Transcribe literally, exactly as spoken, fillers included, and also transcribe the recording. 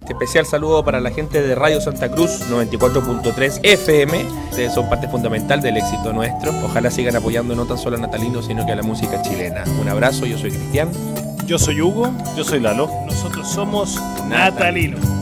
Especial saludo para la gente de Radio Santa Cruz noventa y cuatro punto tres F M. Ustedes son parte fundamental del éxito nuestro. Ojalá sigan apoyando no tan solo a Natalino, sino que a la música chilena. Un abrazo, yo soy Cristian. Yo soy Hugo. Yo soy Lalo. Nosotros somos Natalino.